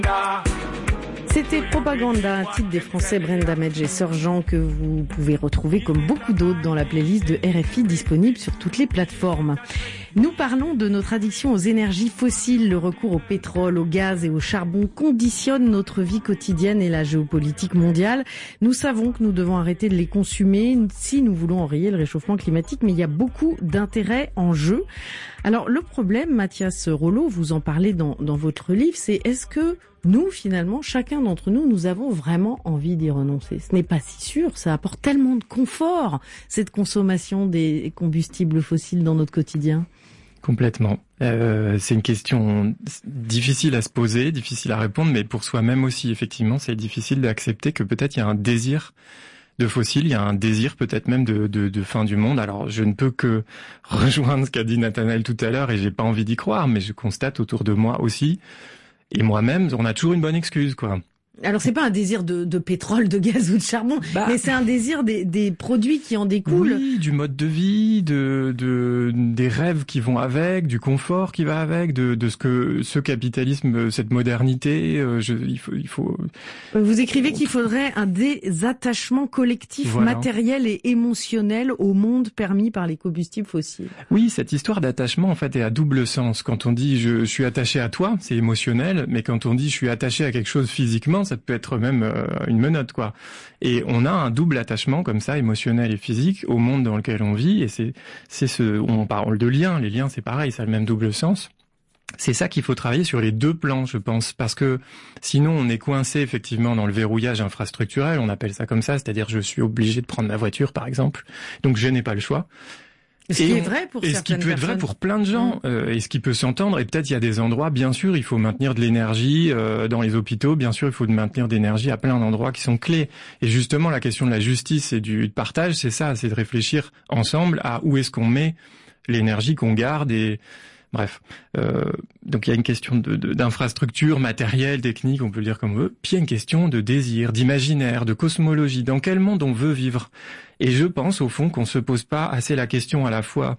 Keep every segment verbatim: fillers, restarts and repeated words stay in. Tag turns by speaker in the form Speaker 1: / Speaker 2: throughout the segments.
Speaker 1: C'était Propaganda, un titre des Français Brenda Medj et Sir Jean que vous pouvez retrouver comme beaucoup d'autres dans la playlist de R F I disponible sur toutes les plateformes. Nous parlons de notre addiction aux énergies fossiles. Le recours au pétrole, au gaz et au charbon conditionne notre vie quotidienne et la géopolitique mondiale. Nous savons que nous devons arrêter de les consommer si nous voulons enrayer le réchauffement climatique, mais il y a beaucoup d'intérêts en jeu. Alors le problème, Mathias Rollo, vous en parlez dans, dans votre livre, c'est est-ce que nous, finalement, chacun d'entre nous, nous avons vraiment envie d'y renoncer? Ce n'est pas si sûr, ça apporte tellement de confort, cette consommation des combustibles fossiles dans notre quotidien.
Speaker 2: Complètement. Euh, c'est une question difficile à se poser, difficile à répondre, mais pour soi-même aussi, effectivement, c'est difficile d'accepter que peut-être il y a un désir de fossiles, il y a un désir peut-être même de, de, de fin du monde. Alors, je ne peux que rejoindre ce qu'a dit Nathanaël tout à l'heure, et j'ai pas envie d'y croire, mais je constate autour de moi aussi, et moi-même, on a toujours une bonne excuse, quoi.
Speaker 1: Alors c'est pas un désir de, de pétrole, de gaz ou de charbon, bah, mais c'est un désir des, des produits qui en découlent.
Speaker 2: Oui, du mode de vie, de, de des rêves qui vont avec, du confort qui va avec, de, de ce que ce capitalisme, cette modernité. Je, il faut, il faut.
Speaker 1: Vous écrivez qu'il faudrait un désattachement collectif, voilà, matériel et émotionnel au monde permis par les combustibles fossiles.
Speaker 2: Oui, cette histoire d'attachement en fait est à double sens. Quand on dit je, je suis attaché à toi, c'est émotionnel, mais quand on dit je suis attaché à quelque chose physiquement, ça peut être même euh, une menotte, quoi. Et on a un double attachement comme ça, émotionnel et physique, au monde dans lequel on vit. Et c'est c'est ce, on parle de liens. Les liens, c'est pareil, ça a le même double sens. C'est ça qu'il faut travailler sur les deux plans, je pense, parce que sinon on est coincé effectivement dans le verrouillage infrastructurel. On appelle ça comme ça, c'est-à-dire je suis obligé de prendre ma voiture, par exemple, donc je n'ai pas le choix.
Speaker 1: Ce qui est vrai pour certaines personnes. Et ce qui
Speaker 2: peut être vrai pour plein de gens, mmh. euh, et ce qui peut s'entendre. Et peut-être il y a des endroits, bien sûr, il faut maintenir de l'énergie euh, dans les hôpitaux. Bien sûr, il faut maintenir de l'énergie à plein d'endroits qui sont clés. Et justement, la question de la justice et du partage, c'est ça, c'est de réfléchir ensemble à où est-ce qu'on met l'énergie qu'on garde et bref, euh, donc il y a une question de, de, d'infrastructure, matériel, technique, on peut le dire comme on veut. Puis il y a une question de désir, d'imaginaire, de cosmologie. Dans quel monde on veut vivre? Et je pense au fond qu'on se pose pas assez la question à la fois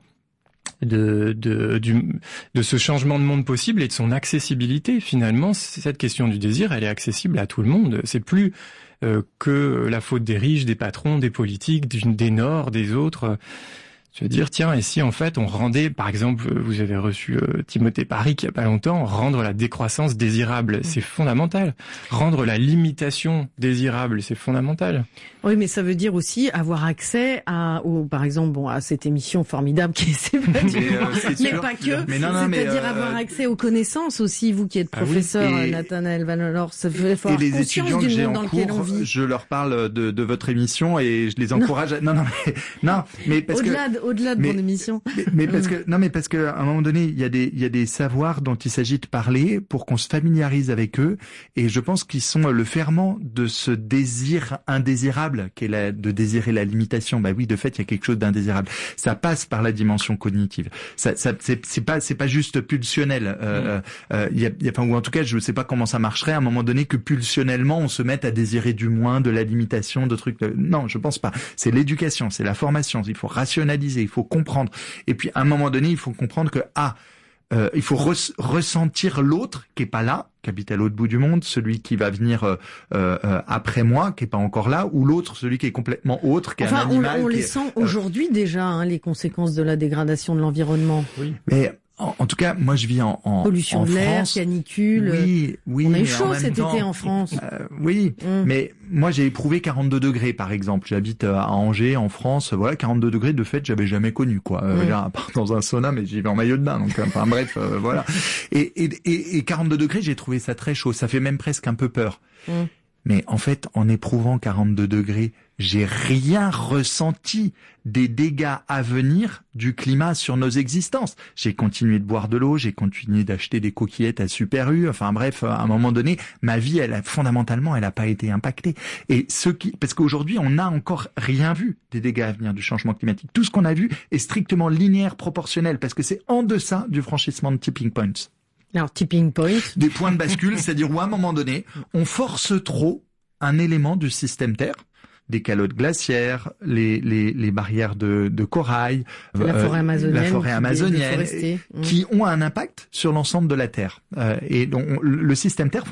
Speaker 2: de de du de ce changement de monde possible et de son accessibilité. Finalement, cette question du désir, elle est accessible à tout le monde. C'est plus euh, que la faute des riches, des patrons, des politiques, des Nord, des autres. Je veux dire, tiens, et si en fait on rendait, par exemple, vous avez reçu euh, Timothée Parric il y a pas longtemps, rendre la décroissance désirable, c'est fondamental. Rendre la limitation désirable, c'est fondamental.
Speaker 1: Oui, mais ça veut dire aussi avoir accès à, au, par exemple, bon, à cette émission formidable qui est C'est pas du mais, euh, c'est mais pas que. Mais non, non, c'est-à-dire euh, avoir accès aux connaissances aussi, vous qui êtes professeur, ah oui, Nathanaël Van Lor, ça fait avoir
Speaker 3: et les
Speaker 1: conscience
Speaker 3: étudiants
Speaker 1: du
Speaker 3: que j'ai
Speaker 1: monde
Speaker 3: en
Speaker 1: dans
Speaker 3: cours,
Speaker 1: lequel on vit.
Speaker 3: Je leur parle de, de votre émission et je les encourage. Non, à... non, non, mais non, mais parce
Speaker 1: au-delà
Speaker 3: que
Speaker 1: de, au-delà de
Speaker 3: mais,
Speaker 1: mon émission.
Speaker 3: Mais, mais parce que non, mais parce que à un moment donné, il y a des il y a des savoirs dont il s'agit de parler pour qu'on se familiarise avec eux, et je pense qu'ils sont le ferment de ce désir indésirable qu'est la de désirer la limitation. Bah oui, de fait, il y a quelque chose d'indésirable. Ça passe par la dimension cognitive. Ça, ça c'est, c'est pas c'est pas juste pulsionnel. Euh, mmh. euh, y a, y a, enfin, ou en tout cas, je ne sais pas comment ça marcherait à un moment donné que pulsionnellement on se mette à désirer du moins, de la limitation, de trucs. De... Non, je pense pas. C'est l'éducation, c'est la formation. Il faut rationaliser, il faut comprendre. Et puis à un moment donné, il faut comprendre que ah, euh, il faut re- ressentir l'autre qui est pas là, qui habite à l'autre bout du monde, celui qui va venir euh, euh, après moi, qui est pas encore là, ou l'autre, celui qui est complètement autre, qui est
Speaker 1: enfin,
Speaker 3: un animal.
Speaker 1: On, on les
Speaker 3: est,
Speaker 1: sent
Speaker 3: euh...
Speaker 1: aujourd'hui déjà, hein, les conséquences de la dégradation de l'environnement.
Speaker 3: Oui. Mais en, en tout cas, moi je vis en, en
Speaker 1: pollution
Speaker 3: en
Speaker 1: de l'air,
Speaker 3: France.
Speaker 1: canicule.
Speaker 3: Oui, oui.
Speaker 1: On a eu chaud cet
Speaker 3: temps,
Speaker 1: été en France.
Speaker 3: Euh, oui, mmh. mais moi j'ai éprouvé quarante-deux degrés par exemple. J'habite à Angers, en France. Voilà, quarante-deux degrés de fait, j'avais jamais connu quoi. Euh, mmh. Là, à part dans un sauna, mais j'y vais en maillot de bain. Donc, enfin bref, euh, voilà. Et, et, et, et quarante-deux degrés, j'ai trouvé ça très chaud. Ça fait même presque un peu peur. Mmh. Mais en fait, en éprouvant quarante-deux degrés, j'ai rien ressenti des dégâts à venir du climat sur nos existences. J'ai continué de boire de l'eau, j'ai continué d'acheter des coquillettes à Super U. Enfin bref, à un moment donné, ma vie, elle a fondamentalement, elle a pas été impactée. Et ce qui, parce qu'aujourd'hui, on n'a encore rien vu des dégâts à venir du changement climatique. Tout ce qu'on a vu est strictement linéaire, proportionnel, parce que c'est en deçà du franchissement de tipping points.
Speaker 1: Alors, tipping point.
Speaker 3: Des points de bascule, c'est-à-dire où à un moment donné, on force trop un élément du système Terre, des calottes glaciaires, les, les, les barrières de, de corail,
Speaker 1: la forêt amazonienne,
Speaker 3: la forêt amazonienne
Speaker 1: des, des
Speaker 3: qui ont un impact sur l'ensemble de la Terre. Euh, et donc, on, le système Terre